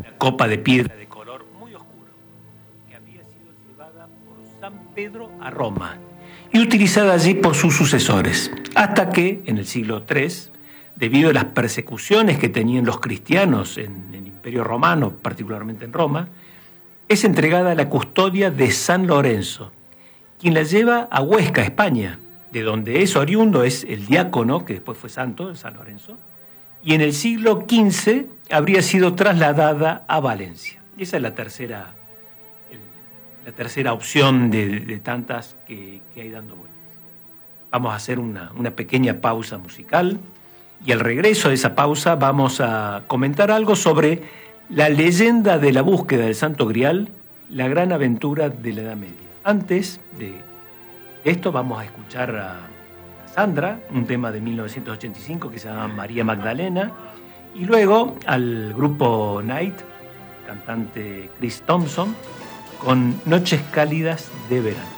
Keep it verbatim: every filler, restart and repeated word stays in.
copa de piedra de color muy oscuro, que había sido llevada por San Pedro a Roma y utilizada allí por sus sucesores, hasta que, en el siglo tercero, debido a las persecuciones que tenían los cristianos en el Imperio Romano, particularmente en Roma, es entregada a la custodia de San Lorenzo, quien la lleva a Huesca, España, de donde es oriundo, es el diácono, que después fue santo, San Lorenzo, y en el siglo quince habría sido trasladada a Valencia. Esa es la tercera, la tercera opción de, de tantas que, que hay dando vueltas. Vamos a hacer una, una pequeña pausa musical y al regreso de esa pausa vamos a comentar algo sobre la leyenda de la búsqueda del Santo Grial, la gran aventura de la Edad Media. Antes de esto vamos a escuchar a Sandra, un tema de mil novecientos ochenta y cinco que se llama María Magdalena, y luego al grupo Night, cantante Chris Thompson, con Noches Cálidas de Verano.